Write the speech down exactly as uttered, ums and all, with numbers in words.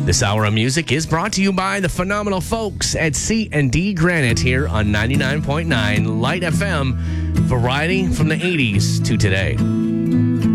This hour of music is brought to you by the phenomenal folks at C and D Granite here on ninety-nine point nine Light F M. Variety from the eighties to today.